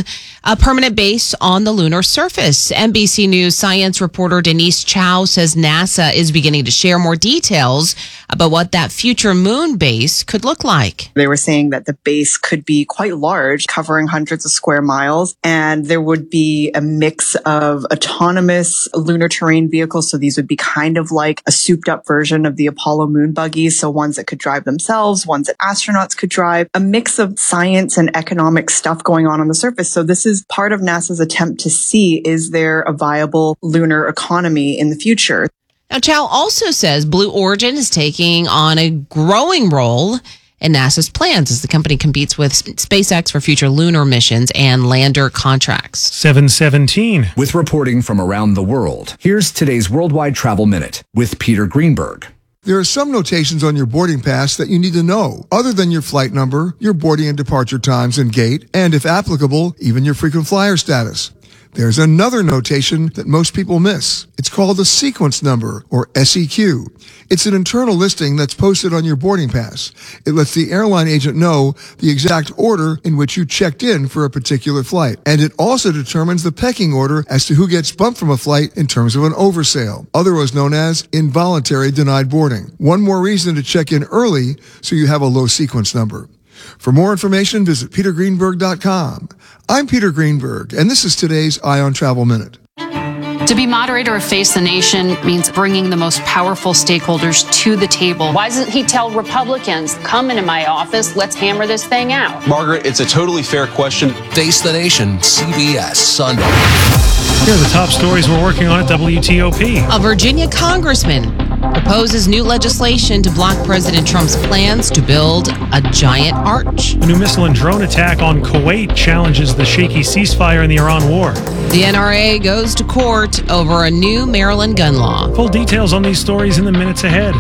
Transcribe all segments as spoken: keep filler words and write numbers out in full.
a permanent base on the lunar surface. N B C News science reporter Denise Chow says NASA is beginning to share more details about what that future moon base could look like. They were saying that the base could be quite large, covering hundreds of square miles, and there would be a mix of autonomous lunar terrain vehicles. So these would be kind of like a souped up version of the Apollo moon buggies. So ones that could drive themselves, ones that astronauts could drive, a mix of science and economic stuff going on on the surface. So this is part of NASA's attempt to see, is there a viable lunar economy in the future? Now, Chow also says Blue Origin is taking on a growing role in NASA's plans as the company competes with SpaceX for future lunar missions and lander contracts. seven seventeen. With reporting from around the world, here's today's Worldwide Travel Minute with Peter Greenberg. There are some notations on your boarding pass that you need to know, other than your flight number, your boarding and departure times and gate, and if applicable, even your frequent flyer status. There's another notation that most people miss. It's called the sequence number, or S E Q. It's an internal listing that's posted on your boarding pass. It lets the airline agent know the exact order in which you checked in for a particular flight. And it also determines the pecking order as to who gets bumped from a flight in terms of an oversail, otherwise known as involuntary denied boarding. One more reason to check in early so you have a low sequence number. For more information, visit peter greenberg dot com. I'm Peter Greenberg, and this is today's Eye on Travel Minute. To be moderator of Face the Nation means bringing the most powerful stakeholders to the table. Why doesn't he tell Republicans, come into my office, let's hammer this thing out? Margaret, it's a totally fair question. Face the Nation, C B S, Sunday. Here are the top stories we're working on at W T O P. A Virginia congressman proposes new legislation to block President Trump's plans to build a giant arch. A new missile and drone attack on Kuwait challenges the shaky ceasefire in the Iran war. The N R A goes to court over a new Maryland gun law. Full details on these stories in the minutes ahead.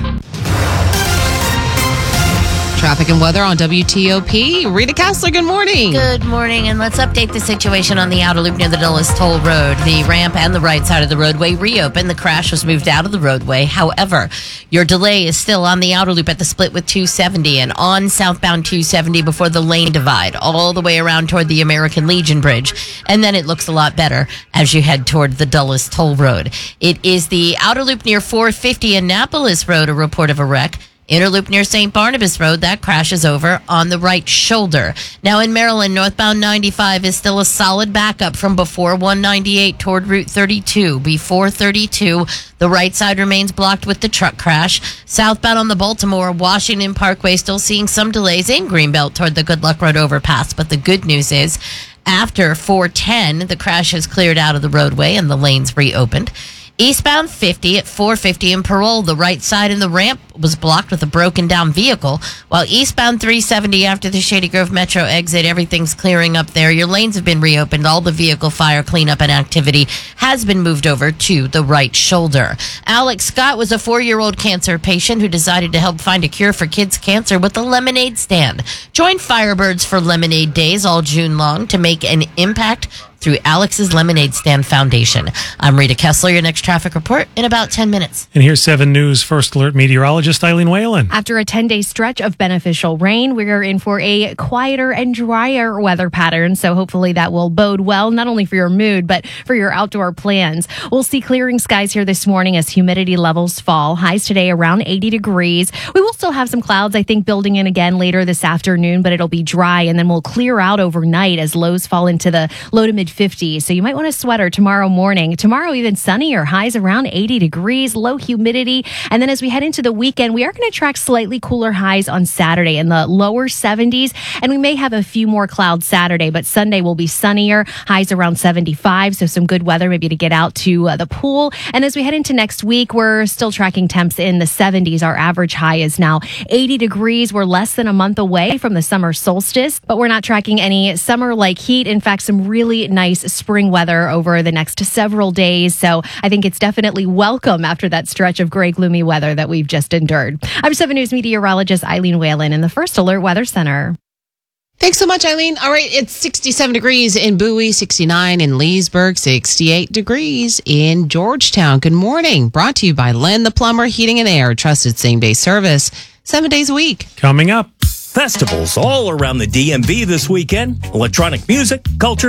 Traffic and weather on W T O P. Rita Kessler, good morning. Good morning, and let's update the situation on the outer loop near the Dulles Toll Road. The ramp and the right side of the roadway reopened. The crash was moved out of the roadway. However, your delay is still on the outer loop at the split with two seventy and on southbound two seventy before the lane divide, all the way around toward the American Legion Bridge. And then it looks a lot better as you head toward the Dulles Toll Road. It is the outer loop near four fifty Annapolis Road, a report of a wreck. Inner loop near Saint Barnabas Road, that crashes over on the right shoulder. Now in Maryland, northbound ninety-five is still a solid backup from before one ninety-eight toward Route thirty-two. Before thirty-two, the right side remains blocked with the truck crash. Southbound on the Baltimore, Washington Parkway still seeing some delays in Greenbelt toward the Good Luck Road overpass. But the good news is, after four ten, the crash has cleared out of the roadway and the lanes reopened. Eastbound fifty at four fifty in Parole, the right side in the ramp was blocked with a broken down vehicle, while eastbound three seventy after the Shady Grove Metro exit, everything's clearing up there. Your lanes have been reopened. All the vehicle fire cleanup and activity has been moved over to the right shoulder. Alex Scott was a four-year-old cancer patient who decided to help find a cure for kids' cancer with a lemonade stand. Join Firebirds for Lemonade Days all June long to make an impact through Alex's Lemonade Stand Foundation. I'm Rita Kessler, your next traffic report in about ten minutes. And here's seven News First Alert meteorologist Eileen Whalen. After a ten-day stretch of beneficial rain, we're in for a quieter and drier weather pattern, so hopefully that will bode well, not only for your mood, but for your outdoor plans. We'll see clearing skies here this morning as humidity levels fall. Highs today around eighty degrees. We will still have some clouds, I think, building in again later this afternoon, but it'll be dry, and then we'll clear out overnight as lows fall into the low to mid fifties. So you might want a sweater tomorrow morning. Tomorrow, even sunnier, highs around eighty degrees, low humidity. And then as we head into the weekend, we are going to track slightly cooler highs on Saturday in the lower seventies. And we may have a few more clouds Saturday, but Sunday will be sunnier, highs around seventy-five. So some good weather maybe to get out to uh, the pool. And as we head into next week, we're still tracking temps in the seventies. Our average high is now eighty degrees. We're less than a month away from the summer solstice, but we're not tracking any summer-like heat. In fact, some really nice spring weather over the next several days. So I think it's definitely welcome after that stretch of gray, gloomy weather that we've just endured. I'm seven News meteorologist Eileen Whalen in the First Alert Weather Center. Thanks so much, Eileen. All right, it's sixty-seven degrees in Bowie, sixty-nine in Leesburg, sixty-eight degrees in Georgetown. Good morning. Brought to you by Len the Plumber Heating and Air, trusted same-day service, seven days a week. Coming up. Festivals all around the D M V this weekend. Electronic music, culture,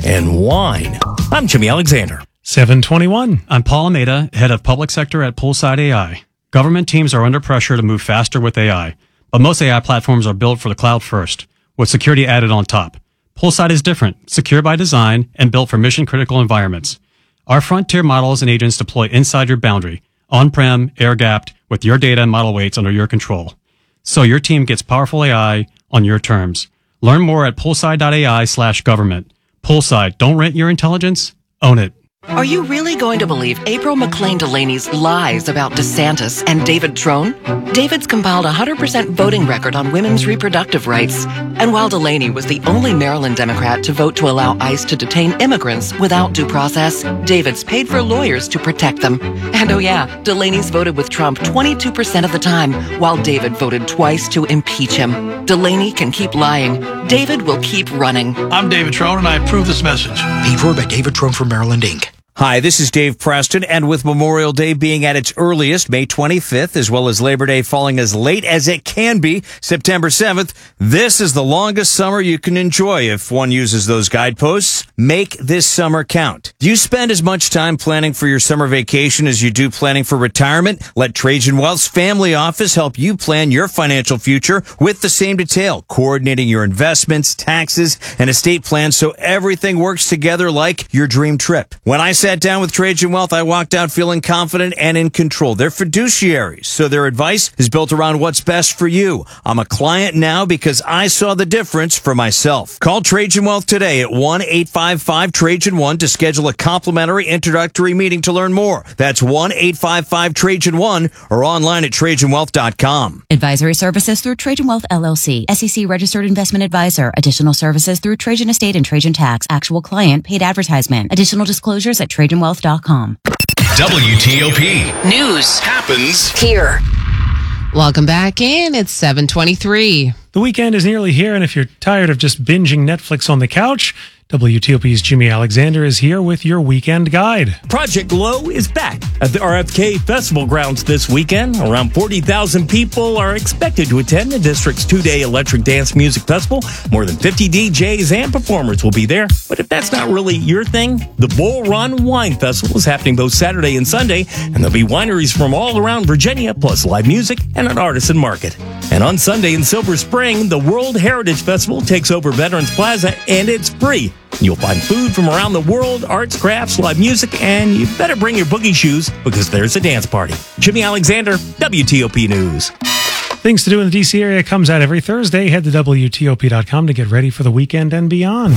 and wine. I'm Jimmy Alexander. seven twenty-one. I'm Paul Almeida, head of public sector at Poolside A I. Government teams are under pressure to move faster with A I, but most A I platforms are built for the cloud first, with security added on top. Poolside is different, secure by design, and built for mission-critical environments. Our frontier models and agents deploy inside your boundary, on-prem, air-gapped, with your data and model weights under your control. So your team gets powerful A I on your terms. Learn more at poolside.ai slash government. Poolside, don't rent your intelligence, own it. Are you really going to believe April McLean Delaney's lies about DeSantis and David Trone? David's compiled a one hundred percent voting record on women's reproductive rights. And while Delaney was the only Maryland Democrat to vote to allow ICE to detain immigrants without due process, David's paid for lawyers to protect them. And oh yeah, Delaney's voted with Trump twenty-two percent of the time, while David voted twice to impeach him. Delaney can keep lying. David will keep running. I'm David Trone, and I approve this message. Paid for by David Trone for Maryland, Incorporated. Hi, this is Dave Preston, and with Memorial Day being at its earliest, May twenty-fifth, as well as Labor Day falling as late as it can be, September seventh, this is the longest summer you can enjoy if one uses those guideposts. Make this summer count. Do you spend as much time planning for your summer vacation as you do planning for retirement? Let Trajan Wealth's family office help you plan your financial future with the same detail, coordinating your investments, taxes, and estate plans so everything works together like your dream trip. When I sat down with Trajan Wealth, I walked out feeling confident and in control. They're fiduciaries, so their advice is built around what's best for you. I'm a client now because I saw the difference for myself. Call Trajan Wealth today at one eight five five Trajan one to schedule a complimentary introductory meeting to learn more. That's one eight five five Trajan one or online at trajan wealth dot com. Advisory services through Trajan Wealth L L C, S E C registered investment advisor. Additional services through Trajan Estate and Trajan Tax. Actual client paid advertisement. Additional disclosures at trajan wealth dot com. W T O P News happens here. Welcome back in. It's seven twenty-three. The weekend is nearly here, and if you're tired of just binging Netflix on the couch, W T O P's Jimmy Alexander is here with your weekend guide. Project Glow is back at the R F K Festival grounds this weekend. Around forty thousand people are expected to attend the district's two-day electric dance music festival. More than fifty D Js and performers will be there. But if that's not really your thing, the Bull Run Wine Festival is happening both Saturday and Sunday, and there'll be wineries from all around Virginia, plus live music and an artisan market. And on Sunday in Silver Spring, the World Heritage Festival takes over Veterans Plaza, and it's free. You'll find food from around the world, arts, crafts, live music, and you better bring your boogie shoes because there's a dance party. Jimmy Alexander, W T O P News. Things to do in the D C area comes out every Thursday. Head to W T O P dot com to get ready for the weekend and beyond.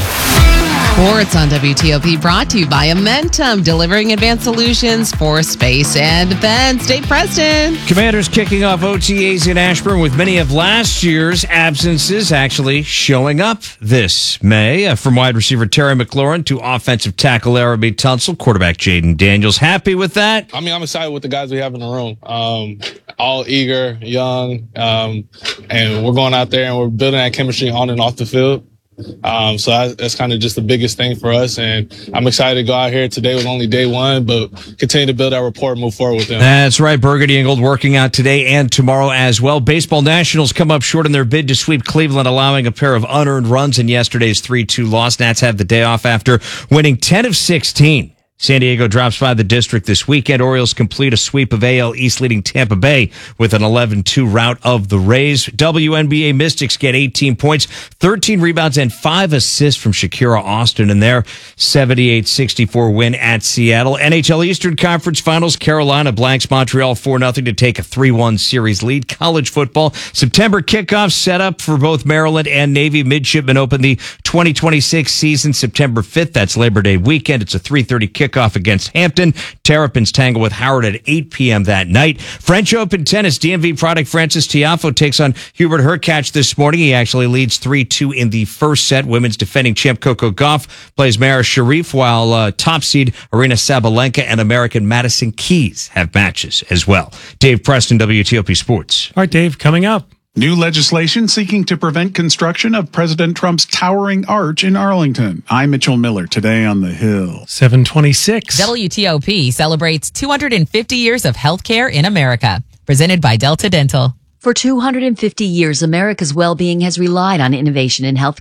Sports on W T O P brought to you by Amentum, delivering advanced solutions for space and defense. Dave Preston. Commanders kicking off O T As in Ashburn with many of last year's absences actually showing up this May. Uh, from wide receiver Terry McLaurin to offensive tackle Araby Tunsil, quarterback Jaden Daniels. Happy with that? I mean, I'm excited with the guys we have in the room. Um, all eager, young, um, and we're going out there and we're building that chemistry on and off the field. Um, so I, that's kind of just the biggest thing for us. And I'm excited to go out here. Today was only day one, but continue to build our rapport and move forward with them. That's right. Burgundy and Gold working out today and tomorrow as well. Baseball Nationals come up short in their bid to sweep Cleveland, allowing a pair of unearned runs in yesterday's three two loss. Nats have the day off after winning ten of sixteen. San Diego drops by the district this weekend. Orioles complete a sweep of A L East, leading Tampa Bay with an eleven two rout of the Rays. W N B A Mystics get eighteen points, thirteen rebounds, and five assists from Shakira Austin in their seventy-eight sixty-four win at Seattle. N H L Eastern Conference Finals, Carolina blanks Montreal four nothing to take a three one series lead. College football, September kickoff set up for both Maryland and Navy. Midshipmen open the twenty twenty-six season September fifth. That's Labor Day weekend. It's a three thirty kickoff. Kickoff against Hampton. Terrapins tangle with Howard at eight p.m. that night. French Open tennis, D M V product Francis Tiafoe takes on Hubert Hurkacz this morning. He actually leads three two in the first set. Women's defending champ Coco Gauff plays Mara Sharif, while uh, top seed Arena Sabalenka and American Madison Keys have matches as well. Dave Preston, W T O P Sports. All right, Dave, coming up. New legislation seeking to prevent construction of President Trump's towering arch in Arlington. I'm Mitchell Miller, today on The Hill. seven twenty-six. W T O P celebrates two hundred fifty years of healthcare in America. Presented by Delta Dental. For two hundred fifty years, America's well-being has relied on innovation in healthcare.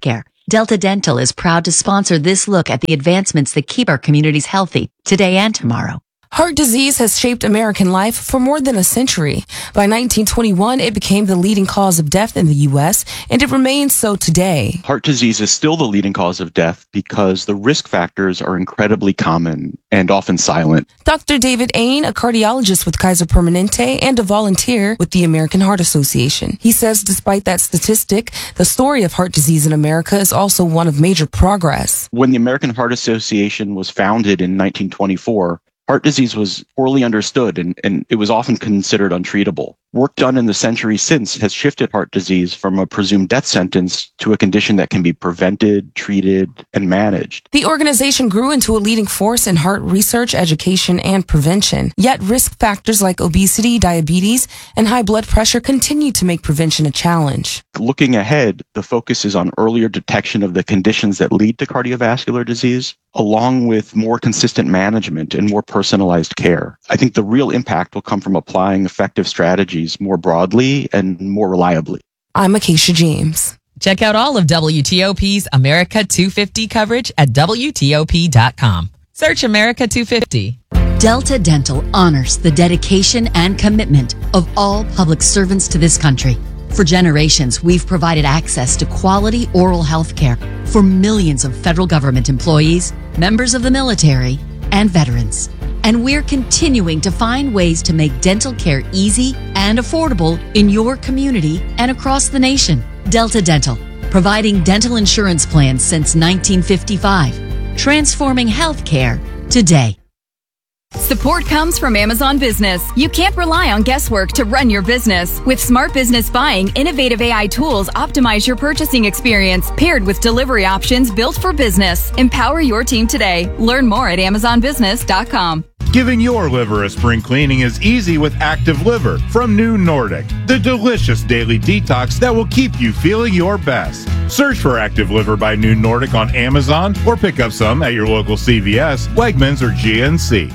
Delta Dental is proud to sponsor this look at the advancements that keep our communities healthy today and tomorrow. Heart disease has shaped American life for more than a century. By nineteen twenty-one, it became the leading cause of death in the U S, and it remains so today. Heart disease is still the leading cause of death because the risk factors are incredibly common and often silent. Doctor David Ain, a cardiologist with Kaiser Permanente and a volunteer with the American Heart Association. He says despite that statistic, the story of heart disease in America is also one of major progress. When the American Heart Association was founded in nineteen twenty-four, heart disease was poorly understood and, and it was often considered untreatable. Work done in the century since has shifted heart disease from a presumed death sentence to a condition that can be prevented, treated, and managed. The organization grew into a leading force in heart research, education, and prevention. Yet risk factors like obesity, diabetes, and high blood pressure continue to make prevention a challenge. Looking ahead, the focus is on earlier detection of the conditions that lead to cardiovascular disease, along with more consistent management and more personalized care. I think the real impact will come from applying effective strategies more broadly and more reliably. I'm Acacia James. Check out all of W T O P's America two fifty coverage at W T O P dot com. Search America two fifty. Delta Dental honors the dedication and commitment of all public servants to this country. For generations, we've provided access to quality oral health care for millions of federal government employees, members of the military, and veterans. And we're continuing to find ways to make dental care easy and affordable in your community and across the nation. Delta Dental, providing dental insurance plans since nineteen fifty-five, transforming healthcare today. Support comes from Amazon Business. You can't rely on guesswork to run your business. With Smart Business Buying, innovative A I tools optimize your purchasing experience, paired with delivery options built for business. Empower your team today. Learn more at amazon business dot com. Giving your liver a spring cleaning is easy with Active Liver from New Nordic, the delicious daily detox that will keep you feeling your best. Search for Active Liver by New Nordic on Amazon or pick up some at your local C V S, Wegmans, or G N C.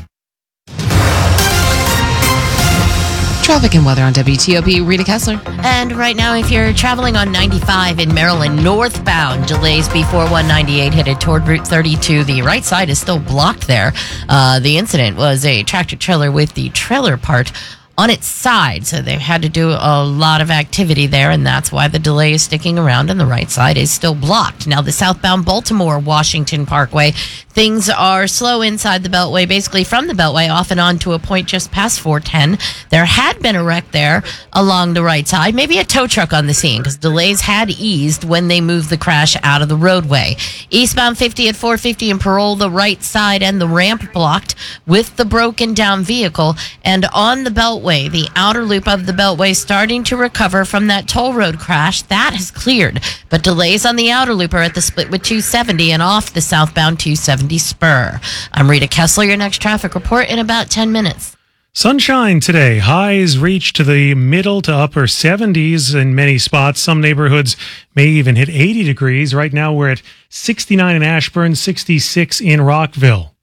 Traffic and weather on W T O P. Rita Kessler. And right now, if you're traveling on ninety-five in Maryland, northbound, delays before one ninety-eight headed toward Route thirty-two. The right side is still blocked there. Uh, the incident was a tractor trailer with the trailer part on its side, so they've had to do a lot of activity there, and that's why the delay is sticking around and the right side is still blocked. Now, the southbound Baltimore Washington Parkway, things are slow inside the Beltway, basically from the Beltway off and on to a point just past four ten. There had been a wreck there along the right side, maybe a tow truck on the scene, because delays had eased when they moved the crash out of the roadway. Eastbound fifty at four fifty in Parole, the right side and the ramp blocked with the broken down vehicle, and on the Beltway, the outer loop of the Beltway starting to recover from that toll road crash. That has cleared, but delays on the outer loop are at the split with two seventy and off the southbound two seventy spur. I'm Rita Kessler, your next traffic report in about ten minutes. Sunshine today. Highs reach to the middle to upper seventies in many spots. Some neighborhoods may even hit eighty degrees. Right now we're at sixty-nine in Ashburn, sixty-six in Rockville.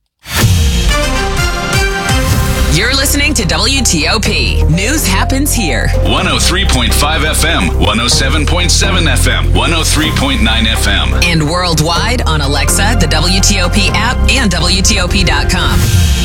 You're listening to W T O P. News happens here. one oh three point five F M, one oh seven point seven F M, one oh three point nine F M. And worldwide on Alexa, the W T O P app, and W T O P dot com.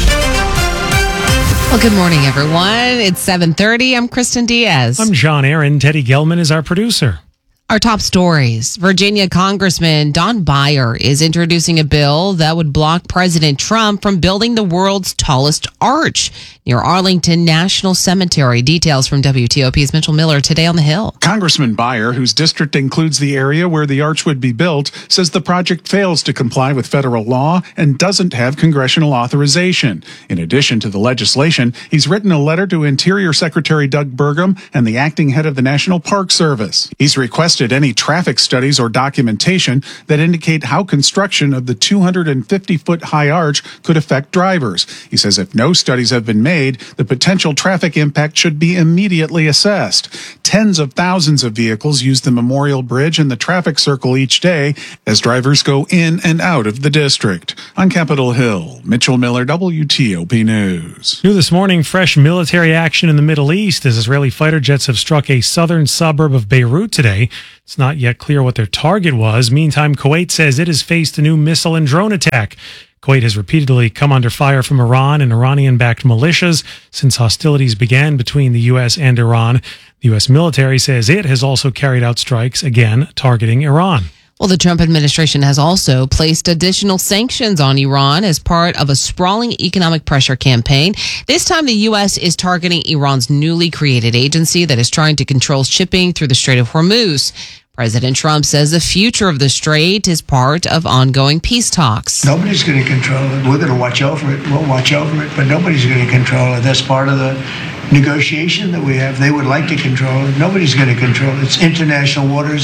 Well, good morning, everyone. It's seven thirty. I'm Kristen Diaz. I'm John Aaron. Teddy Gelman is our producer. Our top stories. Virginia Congressman Don Beyer is introducing a bill that would block President Trump from building the world's tallest arch near Arlington National Cemetery. Details from W T O P's Mitchell Miller today on the Hill. Congressman Beyer, whose district includes the area where the arch would be built, says the project fails to comply with federal law and doesn't have congressional authorization. In addition to the legislation, he's written a letter to Interior Secretary Doug Burgum and the acting head of the National Park Service. He's requested any traffic studies or documentation that indicate how construction of the two hundred fifty foot high arch could affect drivers. He says if no studies have been made, the potential traffic impact should be immediately assessed. Tens of thousands of vehicles use the Memorial Bridge and the traffic circle each day as drivers go in and out of the district. On Capitol Hill, Mitchell Miller, W T O P News. New this morning, fresh military action in the Middle East as Israeli fighter jets have struck a southern suburb of Beirut today. It's not yet clear what their target was. Meantime, Kuwait says it has faced a new missile and drone attack. Kuwait has repeatedly come under fire from Iran and Iranian-backed militias since hostilities began between the U S and Iran. The U S military says it has also carried out strikes, again, targeting Iran. Well, the Trump administration has also placed additional sanctions on Iran as part of a sprawling economic pressure campaign. This time, the U S is targeting Iran's newly created agency that is trying to control shipping through the Strait of Hormuz. President Trump says the future of the strait is part of ongoing peace talks. Nobody's going to control it. We're going to watch over it. We'll watch over it, but nobody's going to control it. That's part of the negotiation that we have. They would like to control it. Nobody's going to control it. It's international waters.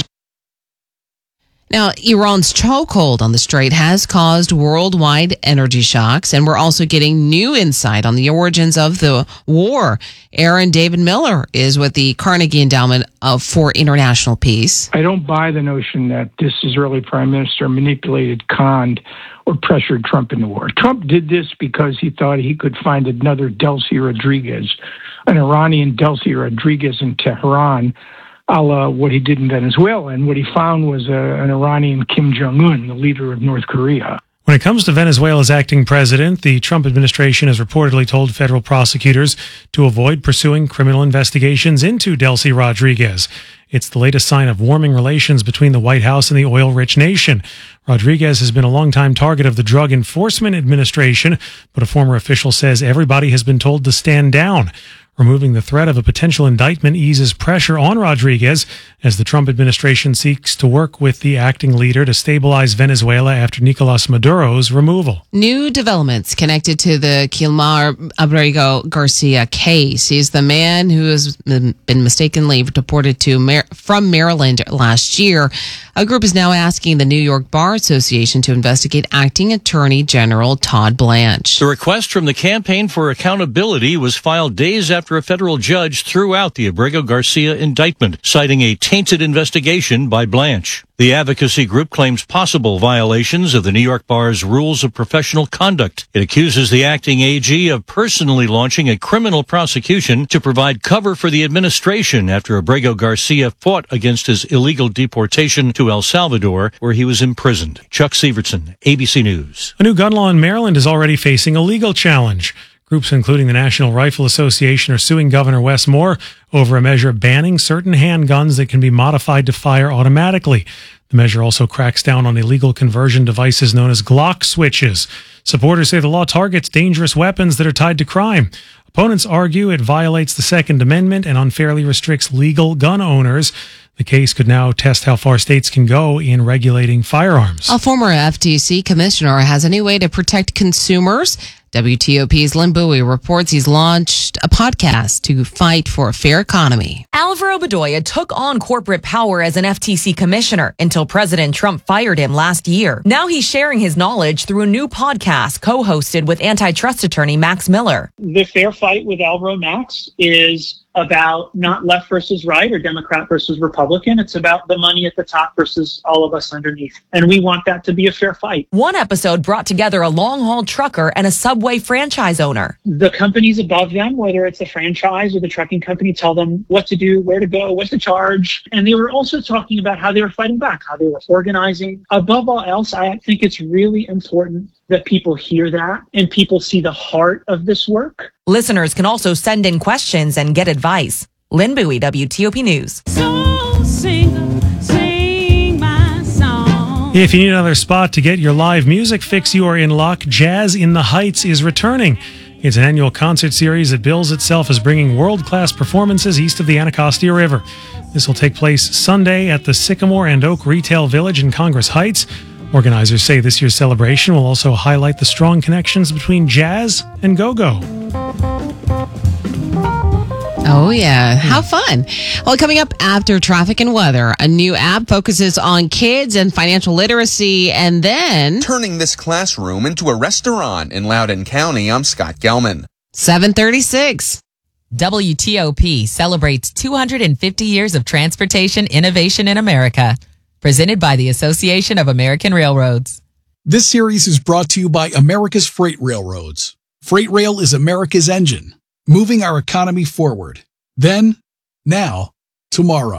Now, Iran's chokehold on the strait has caused worldwide energy shocks, and we're also getting new insight on the origins of the war. Aaron David Miller is with the Carnegie Endowment for International Peace. I don't buy the notion that this Israeli prime minister manipulated, conned, or pressured Trump in the war. Trump did this because he thought he could find another Delcy Rodriguez, an Iranian Delcy Rodriguez in Tehran, a la what he did in Venezuela. And what he found was a, an Iranian Kim Jong-un, the leader of North Korea. When it comes to Venezuela's acting president, the Trump administration has reportedly told federal prosecutors to avoid pursuing criminal investigations into Delcy Rodriguez. It's the latest sign of warming relations between the White House and the oil-rich nation. Rodriguez has been a longtime target of the Drug Enforcement Administration, but a former official says everybody has been told to stand down. Removing the threat of a potential indictment eases pressure on Rodriguez as the Trump administration seeks to work with the acting leader to stabilize Venezuela after Nicolas Maduro's removal. New developments connected to the Kilmar Abrego Garcia case. He's the man who has been mistakenly deported to Mar- from Maryland last year. A group is now asking the New York Bar Association to investigate acting Attorney General Todd Blanche. The request from the Campaign for Accountability was filed days after a federal judge threw out the Abrego Garcia indictment, citing a tainted investigation by Blanche. The advocacy group claims possible violations of the New York Bar's rules of professional conduct. It accuses the acting A G of personally launching a criminal prosecution to provide cover for the administration after Abrego Garcia fought against his illegal deportation to El Salvador, where he was imprisoned. Chuck Severson, A B C News. A new gun law in Maryland is already facing a legal challenge. Groups including the National Rifle Association are suing Governor Wes Moore over a measure banning certain handguns that can be modified to fire automatically. The measure also cracks down on illegal conversion devices known as Glock switches. Supporters say the law targets dangerous weapons that are tied to crime. Opponents argue it violates the Second Amendment and unfairly restricts legal gun owners. The case could now test how far states can go in regulating firearms. A former F T C commissioner has a new way to protect consumers. W T O P's Lynn Bowie reports he's launched a podcast to fight for a fair economy. Alvaro Bedoya took on corporate power as an F T C commissioner until President Trump fired him last year. Now he's sharing his knowledge through a new podcast co-hosted with antitrust attorney Max Miller. The fair fight with Alvaro Max is about not left versus right or Democrat versus Republican. It's about the money at the top versus all of us underneath. And we want that to be a fair fight. One episode brought together a long-haul trucker and a Subway franchise owner. The companies above them, whether it's a franchise or the trucking company, tell them what to do, where to go, what to charge. And they were also talking about how they were fighting back, how they were organizing. Above all else, I think it's really important that people hear that and people see the heart of this work. Listeners can also send in questions and get advice. Lynn Bowie, W T O P News. So sing, sing my song. If you need another spot to get your live music fix, you are in luck. Jazz in the Heights is returning. It's an annual concert series that bills itself as bringing world-class performances east of the Anacostia River. This will take place Sunday at the Sycamore and Oak Retail Village in Congress Heights. Organizers say this year's celebration will also highlight the strong connections between jazz and go-go. Oh, yeah. How fun. Well, coming up after traffic and weather, a new app focuses on kids and financial literacy, and then turning this classroom into a restaurant in Loudoun County. I'm Scott Gelman. seven thirty-six. W T O P celebrates two hundred fifty years of transportation innovation in America. Presented by the Association of American Railroads. This series is brought to you by America's Freight Railroads. Freight Rail is America's engine, moving our economy forward. Then, now, tomorrow.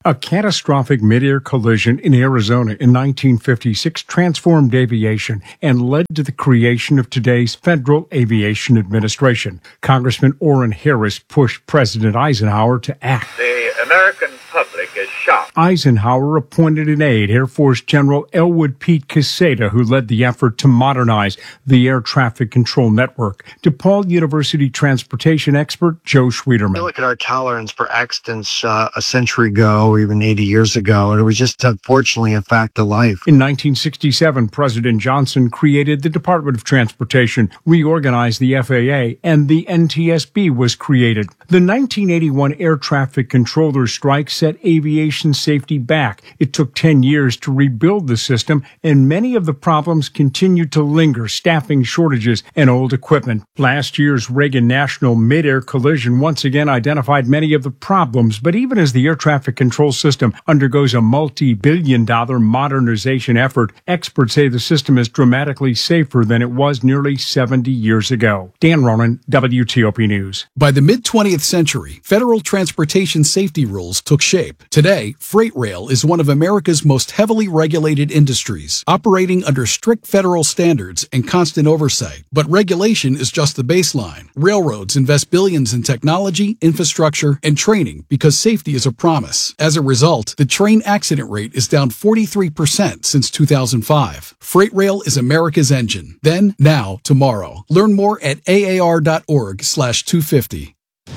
A catastrophic mid-air collision in Arizona in nineteen fifty-six transformed aviation and led to the creation of today's Federal Aviation Administration. Congressman Orrin Harris pushed President Eisenhower to act. The American public is shocked. Eisenhower appointed an aide, Air Force General Elwood Pete Quesada, who led the effort to modernize the air traffic control network. DePaul University transportation expert Joe Schwederman. You look at our tolerance for accidents uh, a century ago, or even eighty years ago, and it was just unfortunately a fact of life. In nineteen sixty-seven, President Johnson created the Department of Transportation, reorganized the F A A, and the N T S B was created. The nineteen eighty-one air traffic controller strike set aviation safety back. It took ten years to rebuild the system, and many of the problems continue to linger, staffing shortages and old equipment. Last year's Reagan National mid-air collision once again identified many of the problems, but even as the air traffic control system undergoes a multi-billion dollar modernization effort, experts say the system is dramatically safer than it was nearly seventy years ago. Dan Ronan, W T O P News. By the mid-twentieth century, federal transportation safety rules took shape. Today, freight rail is one of America's most heavily regulated industries, operating under strict federal standards and constant oversight. But regulation is just the baseline. Railroads invest billions in technology, infrastructure, and training because safety is a promise. As a result, the train accident rate is down forty-three percent since two thousand five. Freight rail is America's engine. Then, now, tomorrow. Learn more at A A R dot org slash two fifty.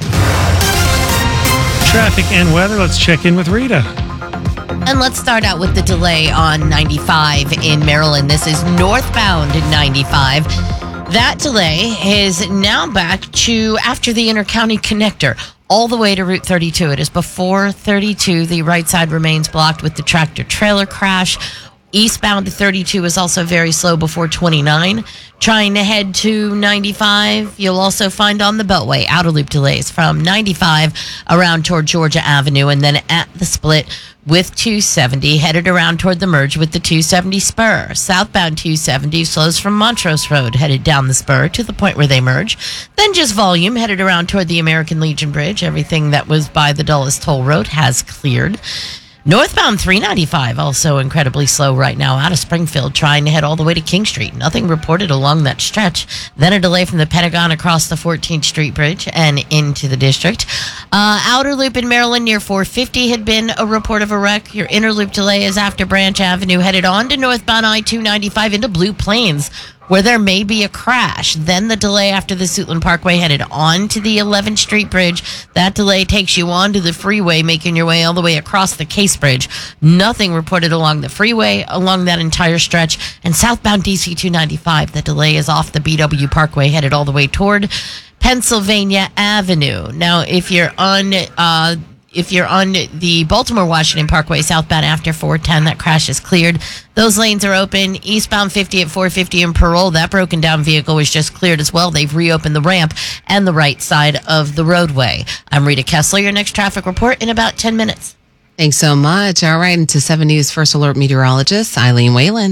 Traffic and weather. Let's check in with Rita. And let's start out with the delay on ninety-five in Maryland. This is northbound ninety-five. That delay is now back to after the intercounty connector, all the way to Route thirty-two. It is before thirty-two. The right side remains blocked with the tractor trailer crash. Eastbound to thirty-two is also very slow before twenty-nine. Trying to head to ninety-five, you'll also find on the Beltway outer loop delays from ninety-five around toward Georgia Avenue, and then at the split with two seventy, headed around toward the merge with the two seventy spur. Southbound two seventy slows from Montrose Road, headed down the spur to the point where they merge. Then just volume, headed around toward the American Legion Bridge. Everything that was by the Dulles Toll Road has cleared. Northbound three ninety-five, also incredibly slow right now out of Springfield, trying to head all the way to King Street. Nothing reported along that stretch. Then a delay from the Pentagon across the fourteenth Street Bridge and into the district. Uh, outer loop in Maryland near four fifty had been a report of a wreck. Your inner loop delay is after Branch Avenue, headed on to northbound I two ninety-five into Blue Plains, where there may be a crash. Then the delay after the Suitland Parkway headed on to the eleventh Street Bridge. That delay takes you onto the freeway, making your way all the way across the Case Bridge. Nothing reported along the freeway along that entire stretch. And southbound D C two ninety-five, the delay is off the B W Parkway, headed all the way toward Pennsylvania Avenue. Now, if you're on... Uh, If you're on the Baltimore-Washington Parkway southbound after four ten, that crash is cleared. Those lanes are open. Eastbound fifty at four fifty in Parole, that broken down vehicle was just cleared as well. They've reopened the ramp and the right side of the roadway. I'm Rita Kessler. Your next traffic report in about ten minutes. Thanks so much. All right, into seven News First Alert meteorologist Eileen Whalen.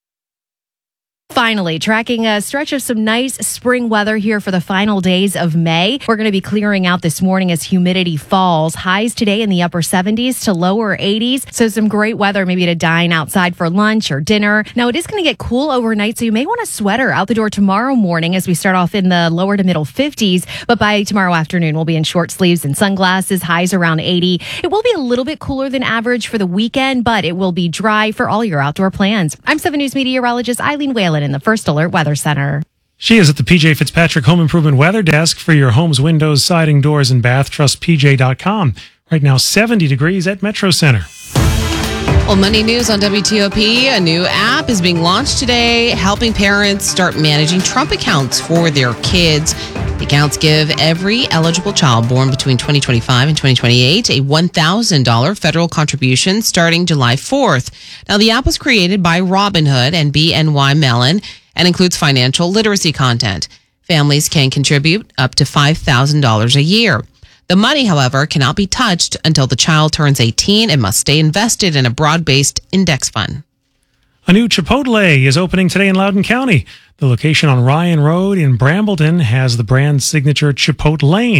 Finally, tracking a stretch of some nice spring weather here for the final days of May. We're going to be clearing out this morning as humidity falls. Highs today in the upper seventies to lower eighties. So some great weather maybe to dine outside for lunch or dinner. Now, it is going to get cool overnight, so you may want a sweater out the door tomorrow morning as we start off in the lower to middle fifties. But by tomorrow afternoon, we'll be in short sleeves and sunglasses, highs around eighty. It will be a little bit cooler than average for the weekend, but it will be dry for all your outdoor plans. I'm seven News meteorologist Eileen Whalen in the First Alert Weather Center. She is at the P J Fitzpatrick Home Improvement Weather Desk for your home's windows, siding, doors, and bath. Trust P J dot com. Right now, seventy degrees at Metro Center. Well, Money News on W T O P. A new app is being launched today, helping parents start managing Trump accounts for their kids. The accounts give every eligible child born between twenty twenty-five and twenty twenty-eight a one thousand dollars federal contribution starting July fourth. Now, the app was created by Robinhood and B N Y Mellon and includes financial literacy content. Families can contribute up to five thousand dollars a year. The money, however, cannot be touched until the child turns eighteen and must stay invested in a broad-based index fund. A new Chipotle is opening today in Loudoun County. The location on Ryan Road in Brambleton has the brand signature Chipotlane.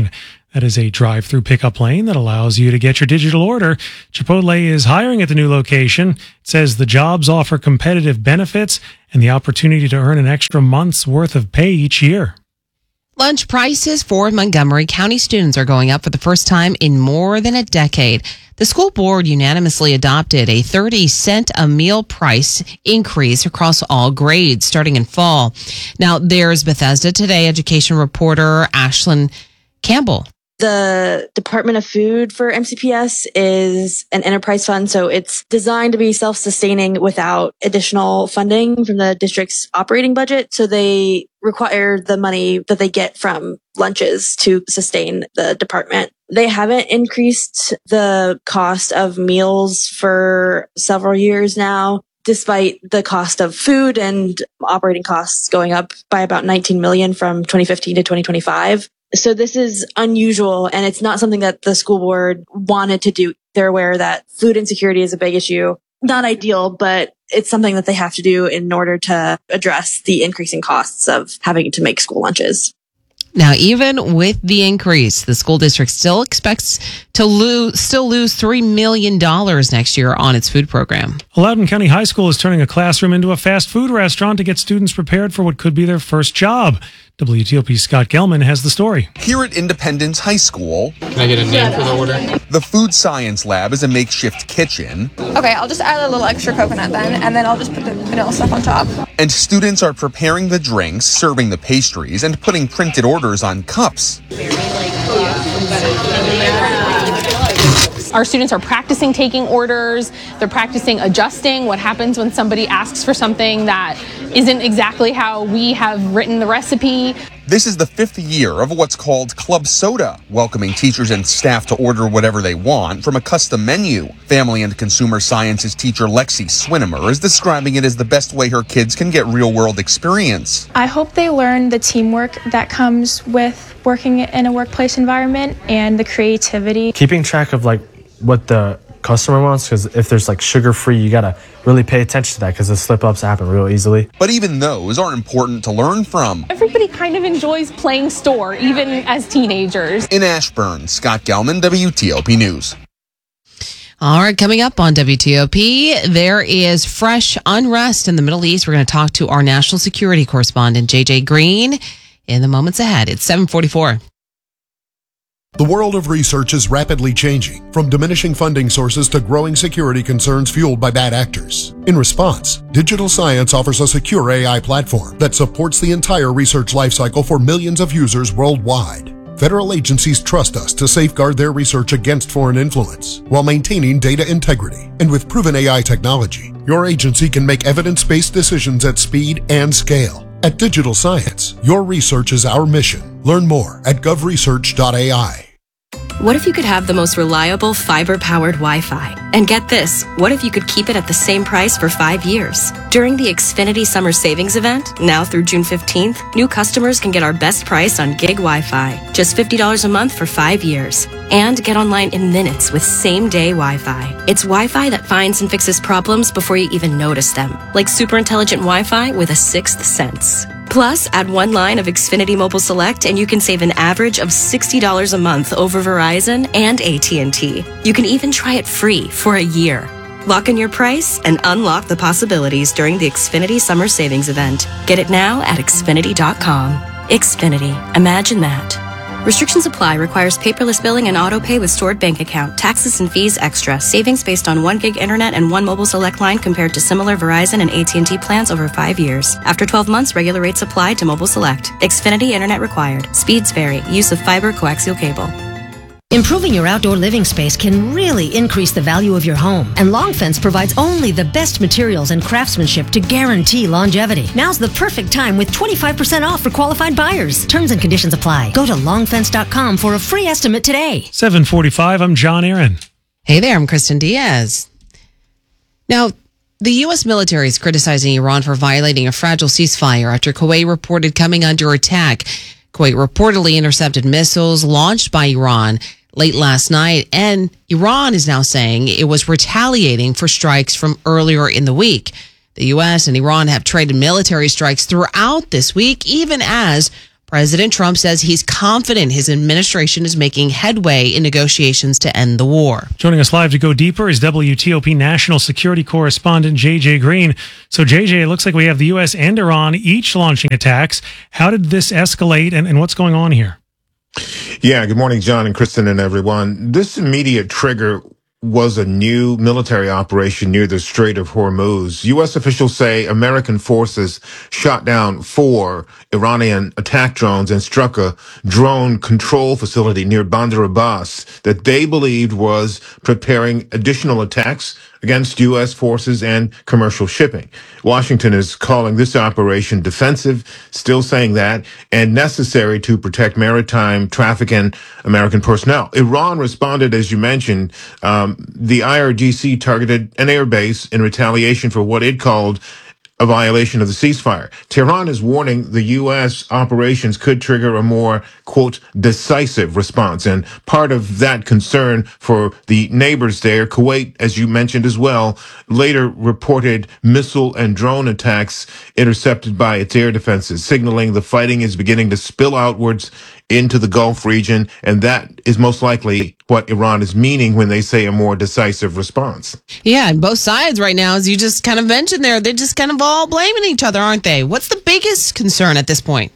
That is a drive-through pickup lane that allows you to get your digital order. Chipotle is hiring at the new location. It says the jobs offer competitive benefits and the opportunity to earn an extra month's worth of pay each year. Lunch prices for Montgomery County students are going up for the first time in more than a decade. The school board unanimously adopted a thirty cent a meal price increase across all grades starting in fall. Now, there's Bethesda Today education reporter Ashlyn Campbell. The Department of Food for M C P S is an enterprise fund, so it's designed to be self-sustaining without additional funding from the district's operating budget. So they require the money that they get from lunches to sustain the department. They haven't increased the cost of meals for several years now, despite the cost of food and operating costs going up by about nineteen million dollars from twenty fifteen to twenty twenty-five. So this is unusual, and it's not something that the school board wanted to do. They're aware that food insecurity is a big issue. Not ideal, but it's something that they have to do in order to address the increasing costs of having to make school lunches. Now, even with the increase, the school district still expects to lose, still lose three million dollars next year on its food program. Loudoun County High School is turning a classroom into a fast food restaurant to get students prepared for what could be their first job. W T O P's Scott Gelman has the story. Here at Independence High School, can I get a name for the order? The Food Science Lab is a makeshift kitchen. Okay, I'll just add a little extra coconut then, and then I'll just put the vanilla stuff on top. And students are preparing the drinks, serving the pastries, and putting printed orders on cups. Our students are practicing taking orders. They're practicing adjusting what happens when somebody asks for something that isn't exactly how we have written the recipe. This is the fifth year of what's called Club Soda, welcoming teachers and staff to order whatever they want from a custom menu. Family and Consumer Sciences teacher Lexi Swinimer is describing it as the best way her kids can get real-world experience. I hope they learn the teamwork that comes with working in a workplace environment and the creativity. Keeping track of like what the customer wants, because if there's like sugar free, you gotta really pay attention to that because the slip ups happen real easily. But even those are important to learn from. Everybody kind of enjoys playing store, even as teenagers. In Ashburn, Scott Gelman, W T O P News. All right, coming up on W T O P, there is fresh unrest in the Middle East. We're going to talk to our national security correspondent, J J Green, in the moments ahead. It's seven forty-four. The world of research is rapidly changing, from diminishing funding sources to growing security concerns fueled by bad actors. In response, Digital Science offers a secure A I platform that supports the entire research lifecycle for millions of users worldwide. Federal agencies trust us to safeguard their research against foreign influence while maintaining data integrity. And with proven A I technology, your agency can make evidence-based decisions at speed and scale. At Digital Science, your research is our mission. Learn more at gov research dot A I. What if you could have the most reliable fiber-powered Wi-Fi? And get this, what if you could keep it at the same price for five years? During the Xfinity Summer Savings Event, now through June fifteenth, new customers can get our best price on gig Wi-Fi, just fifty dollars a month for five years. And get online in minutes with same-day Wi-Fi. It's Wi-Fi that finds and fixes problems before you even notice them, like super intelligent Wi-Fi with a sixth sense. Plus, add one line of Xfinity Mobile Select and you can save an average of sixty dollars a month over Verizon and A T and T. You can even try it free for a year. Lock in your price and unlock the possibilities during the Xfinity Summer Savings Event. Get it now at Xfinity dot com. Xfinity. Imagine that. Restrictions apply. Requires paperless billing and auto pay with stored bank account. Taxes and fees extra. Savings based on one gig internet and one mobile select line compared to similar Verizon and A T and T plans over five years. After twelve months, regular rates apply to mobile select. Xfinity internet required. Speeds vary. Use of fiber coaxial cable. Improving your outdoor living space can really increase the value of your home. And Long Fence provides only the best materials and craftsmanship to guarantee longevity. Now's the perfect time with twenty-five percent off for qualified buyers. Terms and conditions apply. Go to long fence dot com for a free estimate today. seven forty-five, I'm John Aaron. Hey there, I'm Kristen Diaz. Now, the U S military is criticizing Iran for violating a fragile ceasefire after Kuwait reported coming under attack. Kuwait reportedly intercepted missiles launched by Iran late last night, and Iran is now saying it was retaliating for strikes from earlier in the week. The U S and Iran have traded military strikes throughout this week, even as President Trump says he's confident his administration is making headway in negotiations to end the war. Joining us live to go deeper is W T O P national security correspondent J J Green. So, J J, it looks like we have the U S and Iran each launching attacks. How did this escalate, and, and what's going on here? Yeah, good morning, John and Kristen and everyone. This immediate trigger was a new military operation near the Strait of Hormuz. U S officials say American forces shot down four Iranian attack drones and struck a drone control facility near Bandar Abbas that they believed was preparing additional attacks against U S forces and commercial shipping. Washington is calling this operation defensive, still saying that, and necessary to protect maritime traffic and American personnel. Iran responded, as you mentioned. Um, the I R G C targeted an airbase in retaliation for what it called a violation of the ceasefire. Tehran is warning the U S operations could trigger a more, quote, decisive response. And part of that concern for the neighbors there, Kuwait, as you mentioned as well, later reported missile and drone attacks intercepted by its air defenses, signaling the fighting is beginning to spill outwards into the Gulf region, and that is most likely what Iran is meaning when they say a more decisive response. Yeah, and both sides right now, as you just kind of mentioned there, they're just kind of all blaming each other, aren't they? What's the biggest concern at this point?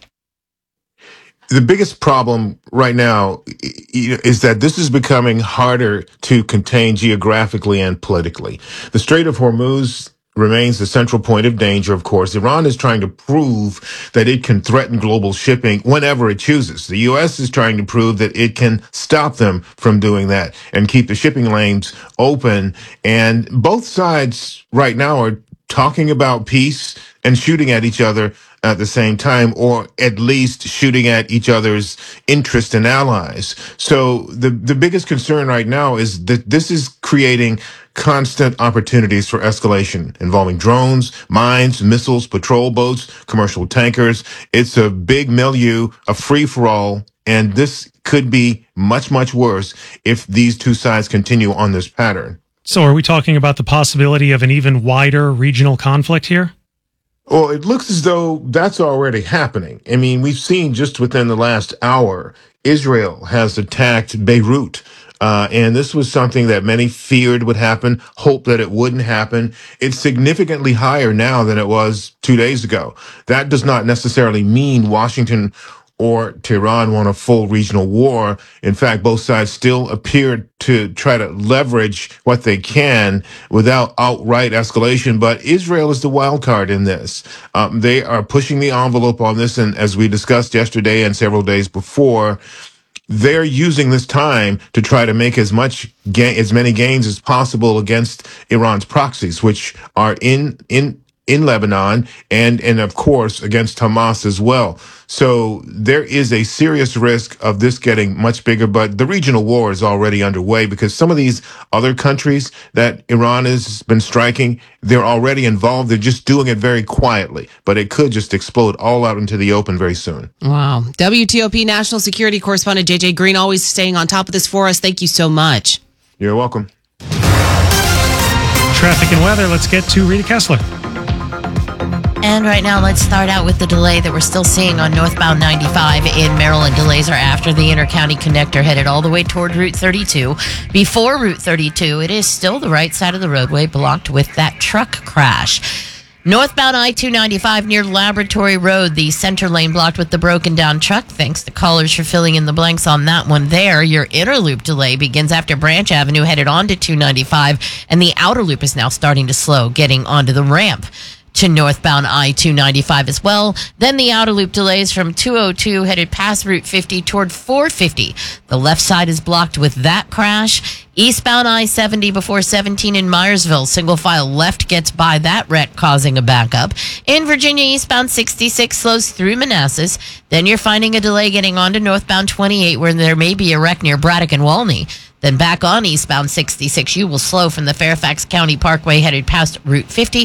The biggest problem right now is that this is becoming harder to contain geographically and politically. The Strait of Hormuz remains the central point of danger, of course. Iran is trying to prove that it can threaten global shipping whenever it chooses. The U S is trying to prove that it can stop them from doing that and keep the shipping lanes open. And both sides right now are talking about peace and shooting at each other at the same time, or at least shooting at each other's interests and allies. So the, the biggest concern right now is that this is creating constant opportunities for escalation involving drones, mines, missiles, patrol boats, commercial tankers. It's a big milieu, a free-for-all, and this could be much, much worse if these two sides continue on this pattern. So are we talking about the possibility of an even wider regional conflict here? Well, it looks as though that's already happening. I mean, we've seen just within the last hour, Israel has attacked Beirut. Uh, and this was something that many feared would happen, hoped that it wouldn't happen. It's significantly higher now than it was two days ago. That does not necessarily mean Washington or Tehran want a full regional war. In fact, both sides still appear to try to leverage what they can without outright escalation. But Israel is the wild card in this. Um, they are pushing the envelope on this. And as we discussed yesterday and several days before, they're using this time to try to make as much ga- as many gains as possible against Iran's proxies, which are in in in Lebanon and and of course against Hamas as well. So there is a serious risk of this getting much bigger, but the regional war is already underway because some of these other countries that Iran has been striking, they're already involved. They're just doing it very quietly, but it could just explode all out into the open very soon. Wow. W T O P national security correspondent J J Green, always staying on top of this for us. Thank you so much. You're welcome. Traffic and weather. Let's get to Rita Kessler. And right now, let's start out with the delay that we're still seeing on northbound ninety-five in Maryland. Delays are after the intercounty connector headed all the way toward Route thirty-two. Before Route thirty-two, it is still the right side of the roadway blocked with that truck crash. Northbound I two ninety-five near Laboratory Road, the center lane blocked with the broken down truck. Thanks to callers for filling in the blanks on that one there. Your inner loop delay begins after Branch Avenue headed onto two ninety-five, and the outer loop is now starting to slow, getting onto the ramp to northbound I two ninety-five as well. Then the outer loop delays from two oh two headed past Route fifty toward four fifty. The left side is blocked with that crash. Eastbound I seventy before seventeen in Myersville. Single file left gets by that wreck, causing a backup. In Virginia, eastbound sixty-six slows through Manassas. Then you're finding a delay getting onto northbound twenty-eight where there may be a wreck near Braddock and Walney. Then back on eastbound sixty-six, you will slow from the Fairfax County Parkway headed past Route fifty.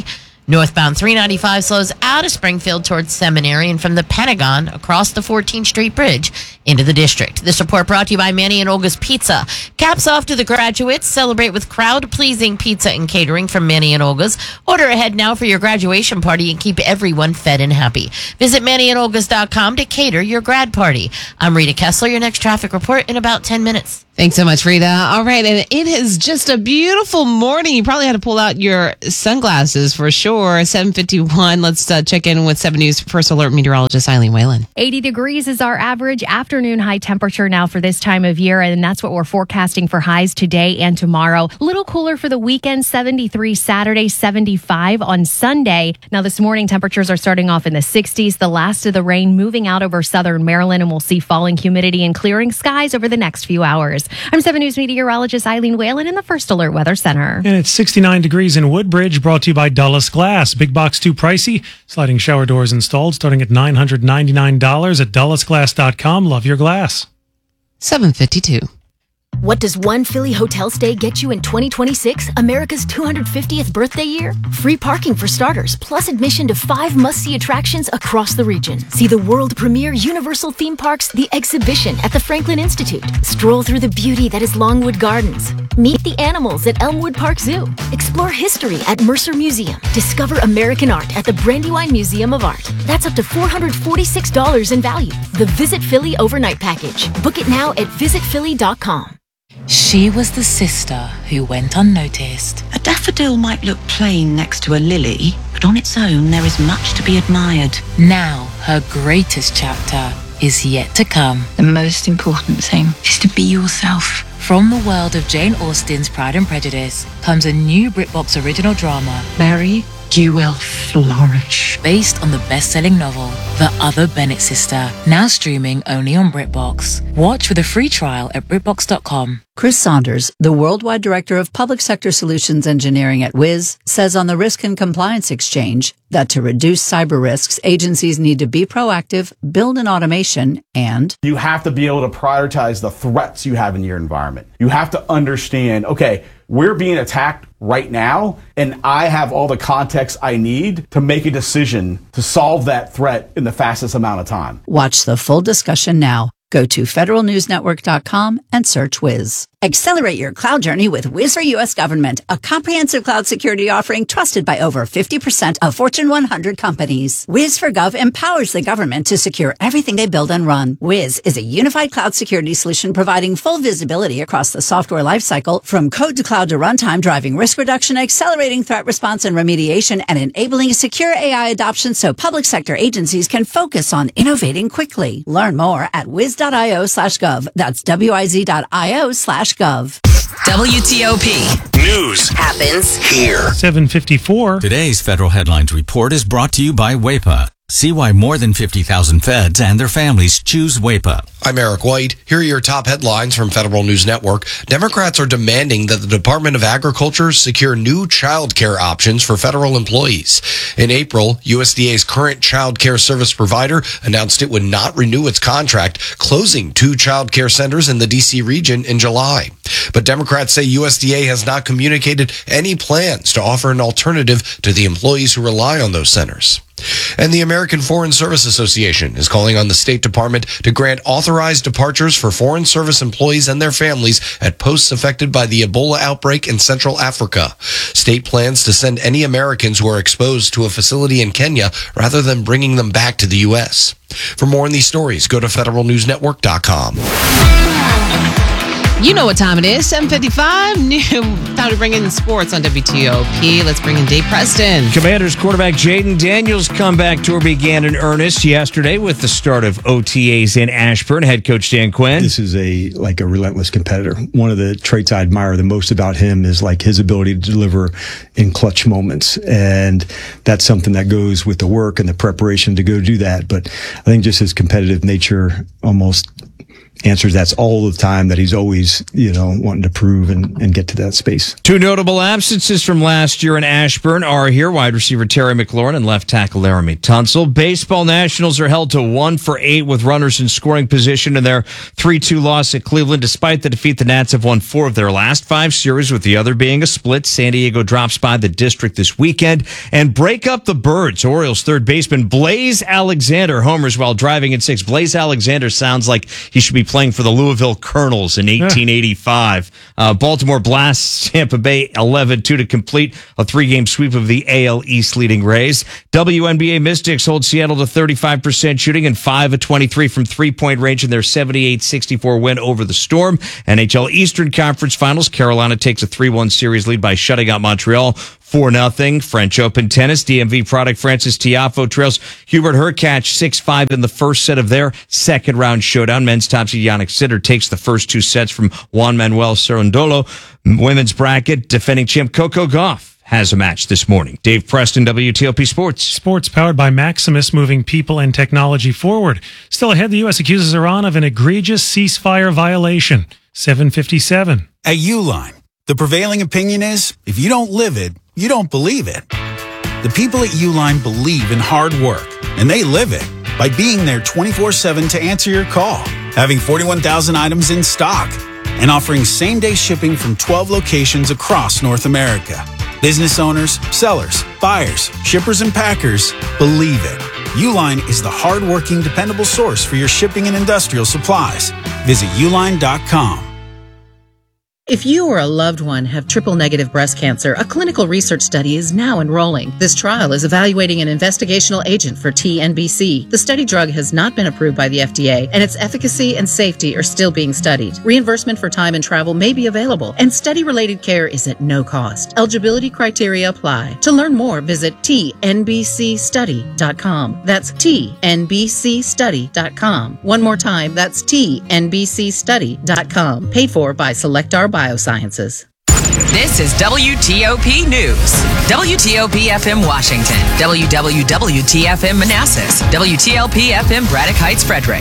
Northbound three ninety-five slows out of Springfield towards Seminary and from the Pentagon across the fourteenth Street Bridge into the district. This report brought to you by Manny and Olga's Pizza. Caps off to the graduates. Celebrate with crowd-pleasing pizza and catering from Manny and Olga's. Order ahead now for your graduation party and keep everyone fed and happy. Visit manny and olgas dot com to cater your grad party. I'm Rita Kessler. Your next traffic report in about ten minutes. Thanks so much, Rita. All right, and it is just a beautiful morning. You probably had to pull out your sunglasses for sure. seven fifty-one. Let's uh, check in with seven News First Alert meteorologist Eileen Whalen. eighty degrees is our average afternoon high temperature now for this time of year, and that's what we're forecasting for highs today and tomorrow. A little cooler for the weekend, seventy-three Saturday, seventy-five on Sunday. Now, this morning, temperatures are starting off in the sixties. The last of the rain moving out over southern Maryland, and we'll see falling humidity and clearing skies over the next few hours. I'm seven News meteorologist Eileen Whalen in the First Alert Weather Center. And it's sixty-nine degrees in Woodbridge, brought to you by Dulles Glass. Big box too pricey. Sliding shower doors installed starting at nine hundred ninety-nine dollars at dulles glass dot com. Love your glass. seven fifty-two. What does one Philly hotel stay get you in twenty twenty-six, America's two hundred fiftieth birthday year? Free parking for starters, plus admission to five must-see attractions across the region. See the world premiere Universal Theme Parks, The Exhibition at the Franklin Institute. Stroll through the beauty that is Longwood Gardens. Meet the animals at Elmwood Park Zoo. Explore history at Mercer Museum. Discover American art at the Brandywine Museum of Art. That's up to four hundred forty-six dollars in value. The Visit Philly Overnight Package. Book it now at visit philly dot com. She was the sister who went unnoticed. A daffodil might look plain next to a lily, but on its own there is much to be admired. Now, her greatest chapter is yet to come. The most important thing is to be yourself. From the world of Jane Austen's Pride and Prejudice comes a new BritBox original drama, Mary, you will flourish. Based on the best-selling novel, The Other Bennett Sister, now streaming only on BritBox. Watch with a free trial at britbox dot com. Chris Saunders, the Worldwide Director of Public Sector Solutions Engineering at Wiz, says on the Risk and Compliance Exchange that to reduce cyber risks, agencies need to be proactive, build an automation, and you have to be able to prioritize the threats you have in your environment. You have to understand, okay, we're being attacked right now, and I have all the context I need to make a decision to solve that threat in the fastest amount of time. Watch the full discussion now. Go to federal news network dot com and search Wiz. Accelerate your cloud journey with Wiz for U S Government, a comprehensive cloud security offering trusted by over fifty percent of Fortune one hundred companies. Wiz for Gov empowers the government to secure everything they build and run. Wiz is a unified cloud security solution providing full visibility across the software lifecycle, from code to cloud to runtime, driving risk reduction, accelerating threat response and remediation, and enabling secure A I adoption so public sector agencies can focus on innovating quickly. Learn more at wiz.io slash gov. That's wiz.io slash gov. W T O P News happens here. seven fifty-four. Today's Federal Headlines Report is brought to you by W A P A. See why more than fifty thousand feds and their families choose W A P A. I'm Eric White. Here are your top headlines from Federal News Network. Democrats are demanding that the Department of Agriculture secure new child care options for federal employees. In April, U S D A's current child care service provider announced it would not renew its contract, closing two child care centers in the D C region in July. But Democrats say U S D A has not communicated any plans to offer an alternative to the employees who rely on those centers. And the American Foreign Service Association is calling on the State Department to grant authorized departures for foreign service employees and their families at posts affected by the Ebola outbreak in Central Africa. State plans to send any Americans who are exposed to a facility in Kenya rather than bringing them back to the U S. For more on these stories, go to federal news network dot com. You know what time it is, seven fifty-five. New time to bring in sports on W T O P. Let's bring in Dave Preston. Commanders quarterback Jaden Daniels' comeback tour began in earnest yesterday with the start of O T As in Ashburn. Head coach Dan Quinn. This is a like a relentless competitor. One of the traits I admire the most about him is like his ability to deliver in clutch moments. And that's something that goes with the work and the preparation to go do that. But I think just his competitive nature almost answers that's all the time that he's always, you know, wanting to prove and, and get to that space. Two notable absences from last year in Ashburn are here. Wide receiver Terry McLaurin and left tackle Laramie Tunsil. Baseball Nationals are held to one for eight with runners in scoring position in their three two loss at Cleveland. Despite the defeat, the Nats have won four of their last five series, with the other being a split. San Diego drops by the District this weekend and break up the Birds. Orioles third baseman Blaze Alexander homers while driving in six. Blaze Alexander sounds like he should be playing for the Louisville Colonels in eighteen eighty-five. Uh, Baltimore blasts Tampa Bay eleven two to complete a three-game sweep of the A L East leading Rays. W N B A Mystics hold Seattle to thirty-five percent shooting and five of twenty-three from three-point range in their seventy-eight sixty-four win over the Storm. N H L Eastern Conference Finals, Carolina takes a three one series lead by shutting out Montreal four nothing. French Open tennis, D M V product Francis Tiafoe trails Hubert Hurkacz six five in the first set of their second round showdown. Men's top seed Jannik Sinner takes the first two sets from Juan Manuel Cerundolo. Women's bracket, defending champ Coco Gauff has a match this morning. Dave Preston, W T O P Sports. Sports powered by Maximus, moving people and technology forward. Still ahead, the U S accuses Iran of an egregious ceasefire violation. seven fifty-seven. At Uline, the prevailing opinion is, if you don't live it, you don't believe it. The people at Uline believe in hard work, and they live it by being there twenty-four seven to answer your call, having forty-one thousand items in stock, and offering same-day shipping from twelve locations across North America. Business owners, sellers, buyers, shippers, and packers believe it. Uline is the hard-working, dependable source for your shipping and industrial supplies. Visit uline dot com. If you or a loved one have triple-negative breast cancer, a clinical research study is now enrolling. This trial is evaluating an investigational agent for T N B C. The study drug has not been approved by the F D A, and its efficacy and safety are still being studied. Reimbursement for time and travel may be available, and study-related care is at no cost. Eligibility criteria apply. To learn more, visit T N B C study dot com. That's T N B C study dot com. One more time, that's T N B C study dot com. Paid for by Selectar Biosciences. This is W T O P News. W T O P F M Washington. W W W T F M Manassas. W T L P F M Braddock Heights, Frederick.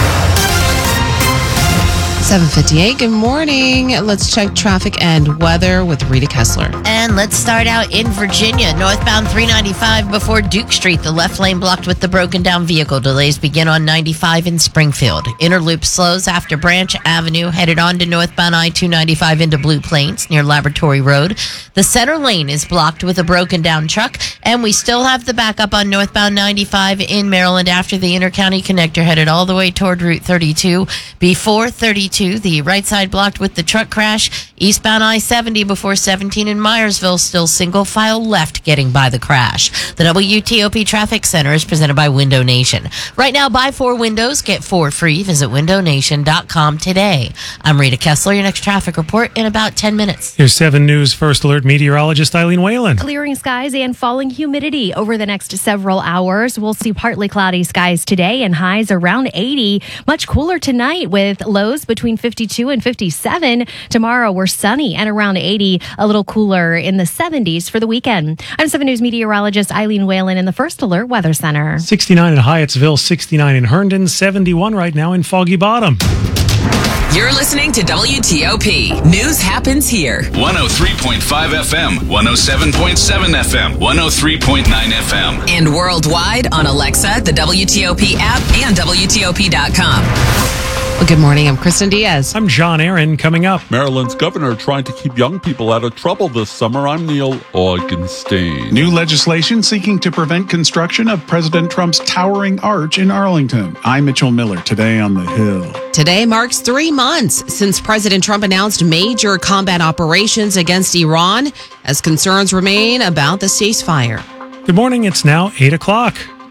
seven fifty-eight. Good morning. Let's check traffic and weather with Rita Kessler. And let's start out in Virginia. Northbound three ninety-five before Duke Street. The left lane blocked with the broken down vehicle. Delays begin on ninety-five in Springfield. Inner loop slows after Branch Avenue. Headed on to northbound I two ninety-five into Blue Plains near Laboratory Road. The center lane is blocked with a broken down truck. And we still have the backup on northbound ninety-five in Maryland after the Intercounty Connector headed all the way toward Route thirty-two. Before thirty-two, the right side blocked with the truck crash. Eastbound I seventy before seventeen in Myersville, still single file left getting by the crash. The W T O P Traffic Center is presented by Window Nation. Right now, buy four windows, get four free. Visit window nation dot com today. I'm Rita Kessler. Your next traffic report in about ten minutes. Here's seven News First Alert meteorologist Eileen Whalen. Clearing skies and falling humidity over the next several hours. We'll see partly cloudy skies today and highs around eighty. Much cooler tonight with lows between fifty-two and fifty-seven. Tomorrow we're sunny and around eighty, a little cooler in the seventies for the weekend. I'm seven News meteorologist Eileen Whalen in the First Alert Weather Center. sixty-nine in Hyattsville, sixty-nine in Herndon, seventy-one right now in Foggy Bottom. You're listening to W T O P. News happens here. one oh three point five F M, one oh seven point seven F M, one oh three point nine F M. And worldwide on Alexa, the W T O P app, and W T O P dot com. Well, good morning. I'm Kristen Diaz. I'm John Aaron. Coming up, Maryland's governor trying to keep young people out of trouble this summer. I'm Neil Augenstein. New legislation seeking to prevent construction of President Trump's towering arch in Arlington. I'm Mitchell Miller. Today on the Hill. Today marks three months since President Trump announced major combat operations against Iran as concerns remain about the ceasefire. Good morning. It's now eight o'clock.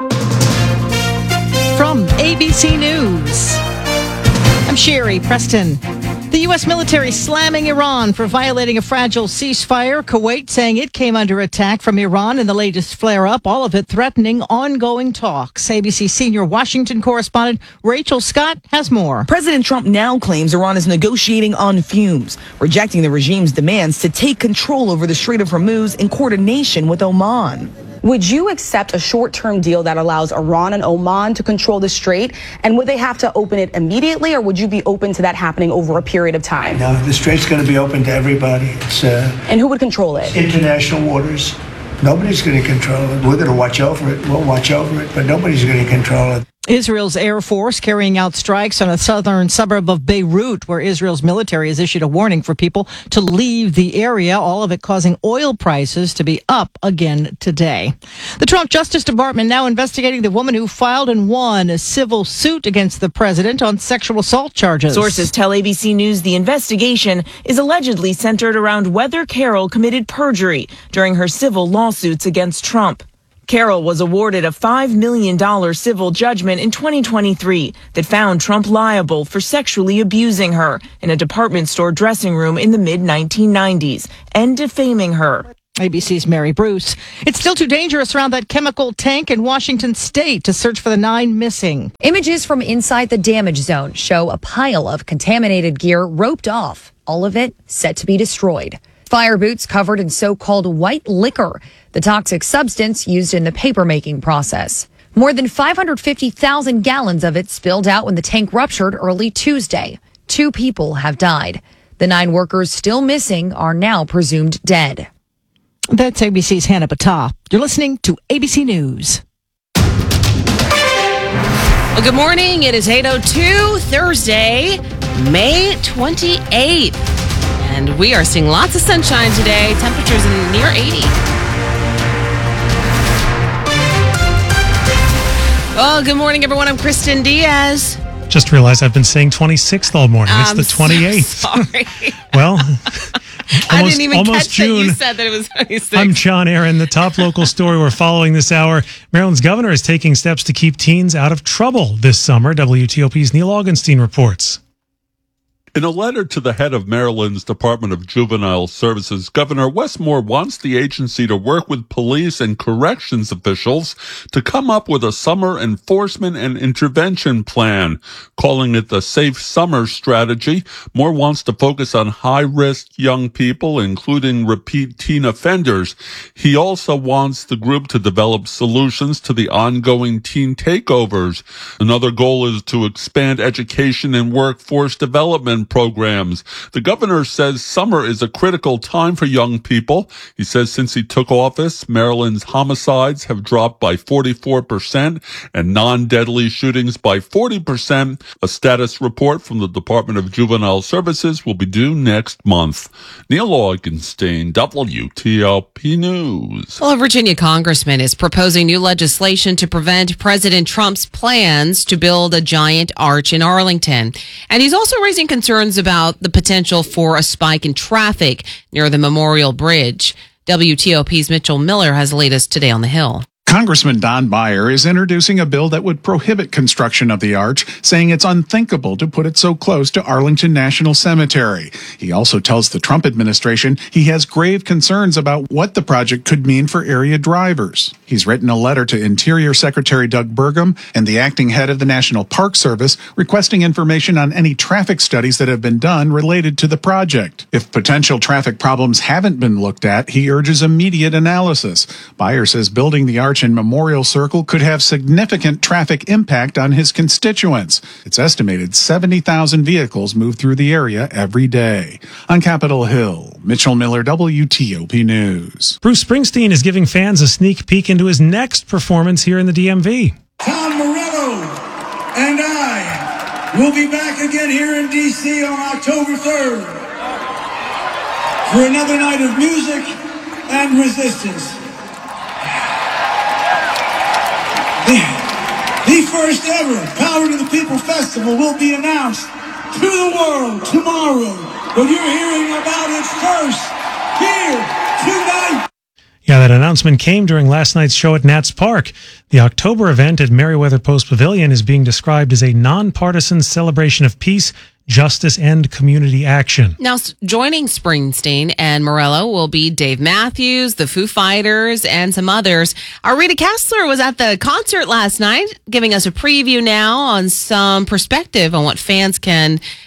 From A B C News, I'm Sherry Preston. The U S military slamming Iran for violating a fragile ceasefire. Kuwait saying it came under attack from Iran in the latest flare-up, all of it threatening ongoing talks. A B C senior Washington correspondent Rachel Scott has more. President Trump now claims Iran is negotiating on fumes, rejecting the regime's demands to take control over the Strait of Hormuz in coordination with Oman. Would you accept a short-term deal that allows Iran and Oman to control the strait? And would they have to open it immediately, or would you be open to that happening over a period of time? No, the strait's going to be open to everybody. It's, uh, and who would control it? International waters. Nobody's going to control it. We're going to watch over it. We'll watch over it, but nobody's going to control it. Israel's Air Force carrying out strikes on a southern suburb of Beirut, where Israel's military has issued a warning for people to leave the area, all of it causing oil prices to be up again today. The Trump Justice Department now investigating the woman who filed and won a civil suit against the president on sexual assault charges. Sources tell A B C News the investigation is allegedly centered around whether Carroll committed perjury during her civil lawsuits against Trump. Carroll was awarded a five million dollars civil judgment in twenty twenty-three that found Trump liable for sexually abusing her in a department store dressing room in the mid nineteen nineties and defaming her. A B C's Mary Bruce. It's still too dangerous around that chemical tank in Washington state to search for the nine missing. Images from inside the damage zone show a pile of contaminated gear roped off, all of it set to be destroyed. Fire boots covered in so-called white liquor, the toxic substance used in the paper-making process. More than five hundred fifty thousand gallons of it spilled out when the tank ruptured early Tuesday. Two people have died. The nine workers still missing are now presumed dead. That's A B C's Hannah Battah. You're listening to A B C News. Well, good morning. It is eight oh two, Thursday, May twenty-eighth. And we are seeing lots of sunshine today. Temperatures in near eighty. Oh, good morning, everyone. I'm Kristen Diaz. Just realized I've been saying twenty-sixth all morning. It's I'm the twenty-eighth. So sorry. Well, I almost, didn't even almost catch June. that you said that it was twenty-six. I'm John Aaron. The top local story we're following this hour. Maryland's governor is taking steps to keep teens out of trouble this summer. W T O P's Neil Augenstein reports. In a letter to the head of Maryland's Department of Juvenile Services, Governor Wes Moore wants the agency to work with police and corrections officials to come up with a summer enforcement and intervention plan. Calling it the Safe Summer Strategy, Moore wants to focus on high-risk young people, including repeat teen offenders. He also wants the group to develop solutions to the ongoing teen takeovers. Another goal is to expand education and workforce development programs. The governor says summer is a critical time for young people. He says since he took office, Maryland's homicides have dropped by forty-four percent and non-deadly shootings by forty percent. A status report from the Department of Juvenile Services will be due next month. Neil Augenstein, W T O P News. Well, a Virginia congressman is proposing new legislation to prevent President Trump's plans to build a giant arch in Arlington. And he's also raising concerns about the potential for a spike in traffic near the Memorial Bridge. W T O P's Mitchell Miller has the latest today on the Hill. Congressman Don Beyer is introducing a bill that would prohibit construction of the arch, saying it's unthinkable to put it so close to Arlington National Cemetery. He also tells the Trump administration he has grave concerns about what the project could mean for area drivers. He's written a letter to Interior Secretary Doug Burgum and the acting head of the National Park Service requesting information on any traffic studies that have been done related to the project. If potential traffic problems haven't been looked at, he urges immediate analysis. Beyer says building the arch in Memorial Circle could have significant traffic impact on his constituents. It's estimated seventy thousand vehicles move through the area every day. On Capitol Hill, Mitchell Miller, W T O P News. Bruce Springsteen is giving fans a sneak peek into his next performance here in the D M V. Tom Morello and I will be back again here in D C on October third for another night of music and resistance. The, the first ever Power to the People Festival will be announced to the world tomorrow, but you're hearing about it first here tonight. Yeah, that announcement came during last night's show at Nats Park. The October event at Meriwether Post Pavilion is being described as a nonpartisan celebration of peace, justice, and community action. Now, joining Springsteen and Morello will be Dave Matthews, the Foo Fighters, and some others. Our Rita Kessler was at the concert last night, giving us a preview now on some perspective on what fans can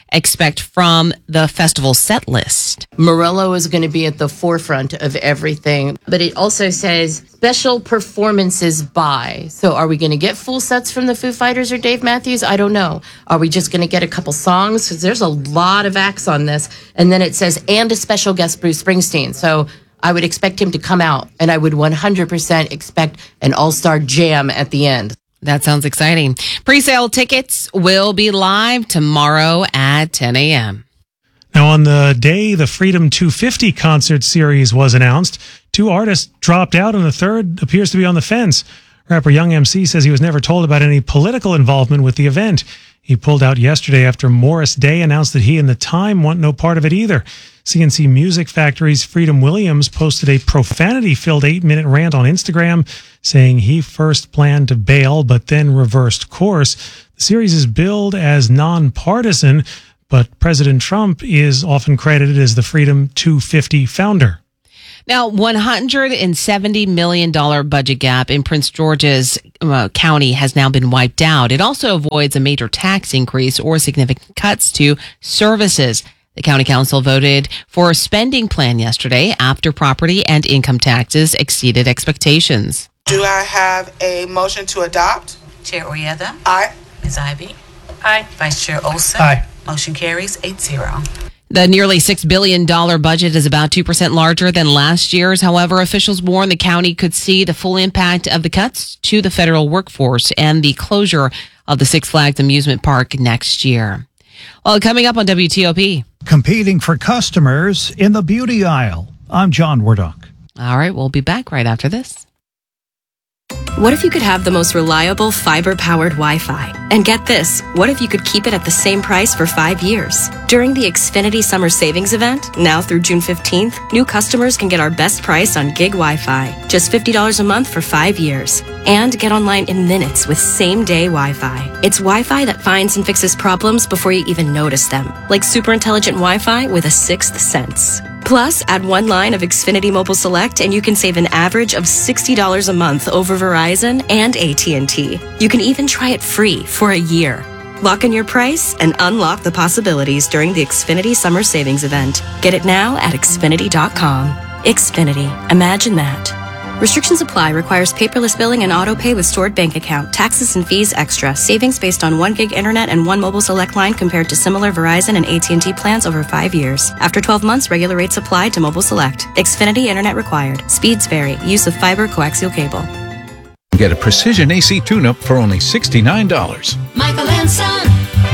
expect from the festival set list? Morello is going to be at the forefront of everything, but it also says special performances by. So are we going to get full sets from the Foo Fighters or Dave Matthews? I don't know. Are we just going to get a couple songs? Because there's a lot of acts on this. And then it says, and a special guest, Bruce Springsteen. So I would expect him to come out, and I would one hundred percent expect an all-star jam at the end. That sounds exciting. Pre-sale tickets will be live tomorrow at ten a.m. Now, on the day the Freedom two fifty concert series was announced, two artists dropped out, and the third appears to be on the fence. Rapper Young M C says he was never told about any political involvement with the event. He pulled out yesterday after Morris Day announced that he and The Time want no part of it either. C N C Music Factory's Freedom Williams posted a profanity-filled eight-minute rant on Instagram, saying he first planned to bail but then reversed course. The series is billed as nonpartisan, but President Trump is often credited as the Freedom two fifty founder. Now, one hundred seventy million dollars budget gap in Prince George's uh, County has now been wiped out. It also avoids a major tax increase or significant cuts to services. The county council voted for a spending plan yesterday after property and income taxes exceeded expectations. Do I have a motion to adopt? Chair Oyeda? Aye. Miz Ivy? Aye. Vice Chair Olson? Aye. Motion carries eight zero. The nearly six billion dollars budget is about two percent larger than last year's. However, officials warn the county could see the full impact of the cuts to the federal workforce and the closure of the Six Flags amusement park next year. Well, coming up on W T O P. Competing for customers in the beauty aisle. I'm John Wardock. All right, we'll be back right after this. What if you could have the most reliable fiber-powered Wi-Fi? And get this, what if you could keep it at the same price for five years? During the Xfinity Summer Savings Event, now through June fifteenth, new customers can get our best price on gig Wi-Fi, just fifty dollars a month for five years. And get online in minutes with same-day Wi-Fi. It's Wi-Fi that finds and fixes problems before you even notice them, like super intelligent Wi-Fi with a sixth sense. Plus, add one line of Xfinity Mobile Select and you can save an average of sixty dollars a month over Verizon and A T and T. You can even try it free for a year. Lock in your price and unlock the possibilities during the Xfinity Summer Savings Event. Get it now at Xfinity dot com. Xfinity. Imagine that. Restrictions apply. Requires paperless billing and auto pay with stored bank account. Taxes and fees extra. Savings based on one gig internet and one mobile select line compared to similar Verizon and A T and T plans over five years. After twelve months, regular rates apply to mobile select. Xfinity internet required. Speeds vary. Use of fiber coaxial cable. Get a precision A C tune-up for only sixty-nine dollars. Michael and Son.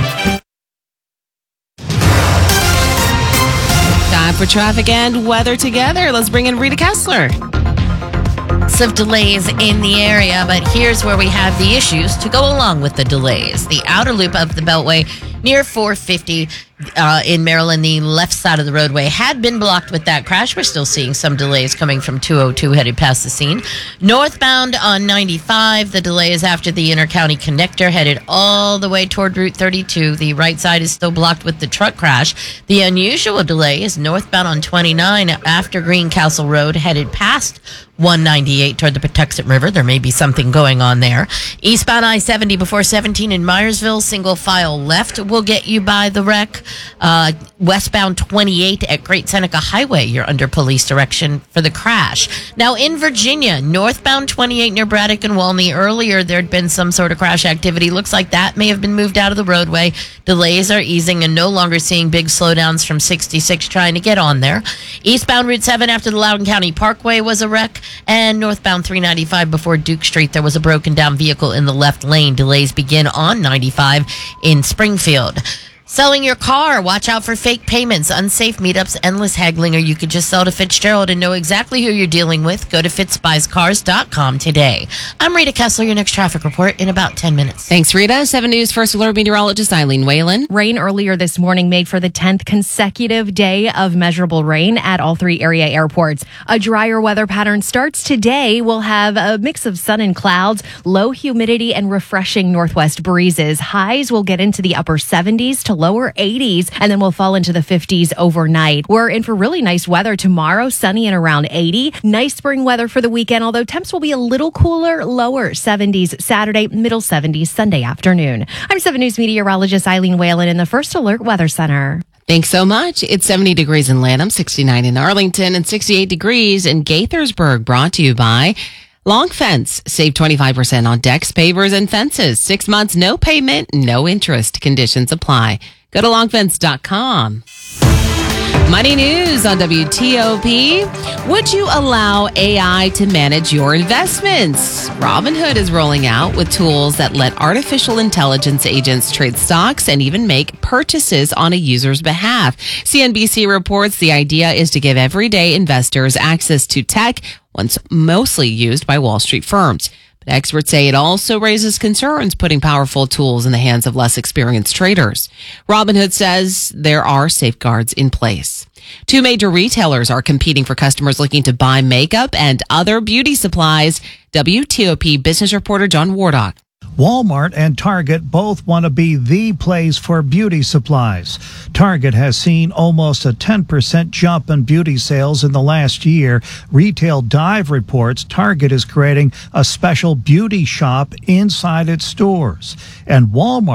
Time for traffic and weather together. Let's bring in Rita Kessler. Of delays in the area, but here's where we have the issues to go along with the delays. The outer loop of the Beltway near four fifty uh, in Maryland, the left side of the roadway had been blocked with that crash. We're still seeing some delays coming from two oh two headed past the scene. Northbound on ninety-five, the delay is after the Intercounty Connector headed all the way toward Route thirty-two. The right side is still blocked with the truck crash. The unusual delay is northbound on twenty-nine after Greencastle Road headed past one ninety-eight toward the Patuxent River. There may be something going on there. Eastbound I seventy before seventeen in Myersville, single file left will get you by the wreck. Uh, westbound twenty-eight at Great Seneca Highway, you're under police direction for the crash. Now in Virginia, northbound twenty-eight near Braddock and Walney, earlier there'd been some sort of crash activity. Looks like that may have been moved out of the roadway. Delays are easing and no longer seeing big slowdowns from sixty-six trying to get on there. Eastbound Route seven after the Loudoun County Parkway was a wreck. And northbound three ninety-five before Duke Street, there was a broken down vehicle in the left lane. Delays begin on ninety-five in Springfield. Selling your car, watch out for fake payments, unsafe meetups, endless haggling, or you could just sell to Fitzgerald and know exactly who you're dealing with. Go to fitz buys cars dot com today. I'm Rita Kessler, your next traffic report in about ten minutes. Thanks, Rita. seven News First Alert meteorologist Eileen Whalen. Rain earlier this morning made for the tenth consecutive day of measurable rain at all three area airports. A drier weather pattern starts today. We'll have a mix of sun and clouds, low humidity, and refreshing northwest breezes. Highs will get into the upper seventies to to lower eighties, and then we'll fall into the fifties overnight. We're in for really nice weather tomorrow, sunny and around eighty. Nice spring weather for the weekend, although temps will be a little cooler, lower seventies Saturday, middle seventies Sunday afternoon. I'm seven News meteorologist Eileen Whalen in the First Alert Weather Center. Thanks so much. It's seventy degrees in Lanham, sixty-nine in Arlington, and sixty-eight degrees in Gaithersburg. Brought to you by Long Fence. Save twenty-five percent on decks, pavers, and fences. Six months, no payment, no interest. Conditions apply. Go to long fence dot com. Money news on W T O P. Would you allow A I to manage your investments? Robinhood is rolling out with tools that let artificial intelligence agents trade stocks and even make purchases on a user's behalf. C N B C reports the idea is to give everyday investors access to tech, once mostly used by Wall Street firms. But experts say it also raises concerns putting powerful tools in the hands of less experienced traders. Robinhood says there are safeguards in place. Two major retailers are competing for customers looking to buy makeup and other beauty supplies. W T O P business reporter John Wardock. Walmart and Target both want to be the place for beauty supplies. Target has seen almost a ten percent jump in beauty sales in the last year. Retail Dive reports Target is creating a special beauty shop inside its stores. And Walmart